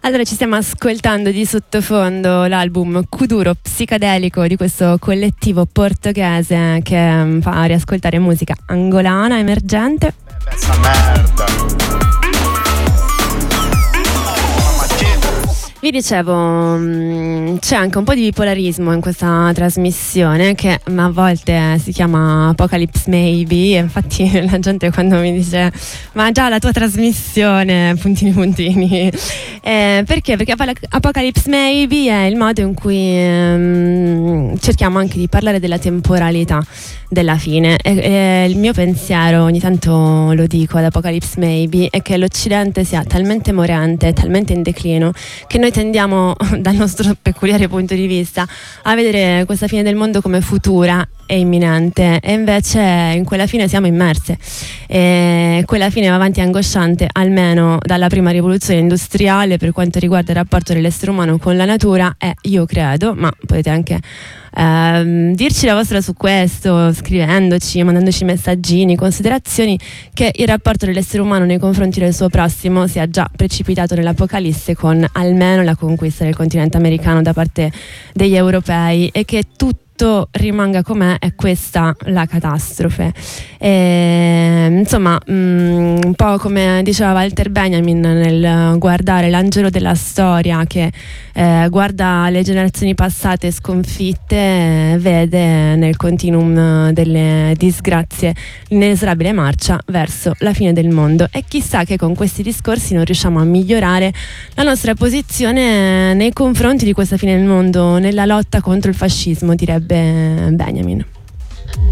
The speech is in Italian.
Allora ci stiamo ascoltando di sottofondo l'album Kuduro psicadelico di questo collettivo portoghese che fa riascoltare musica angolana emergente. Essa merda. Vi dicevo, c'è anche un po' di bipolarismo in questa trasmissione che a volte si chiama Apocalypse Maybe, e infatti la gente quando mi dice ma già la tua trasmissione, puntini puntini, perché? Perché Apocalypse Maybe è il modo in cui cerchiamo anche di parlare della temporalità della fine, e il mio pensiero, ogni tanto lo dico ad Apocalypse Maybe, è che l'Occidente sia talmente morente, talmente in declino, che noi tendiamo dal nostro peculiare punto di vista a vedere questa fine del mondo come futura e imminente, e invece in quella fine siamo immerse, e quella fine va avanti angosciante almeno dalla prima rivoluzione industriale per quanto riguarda il rapporto dell'essere umano con la natura. E io credo, ma potete anche dirci la vostra su questo, scrivendoci, mandandoci messaggini, considerazioni, che il rapporto dell'essere umano nei confronti del suo prossimo sia già precipitato nell'apocalisse con almeno la conquista del continente americano da parte degli europei, e che tutto rimanga com'è, è questa la catastrofe. Insomma, un po' come diceva Walter Benjamin nel guardare l'angelo della storia che guarda le generazioni passate sconfitte, vede nel continuum delle disgrazie l'inesorabile marcia verso la fine del mondo, e chissà che con questi discorsi non riusciamo a migliorare la nostra posizione nei confronti di questa fine del mondo, nella lotta contro il fascismo, direbbe Benjamin.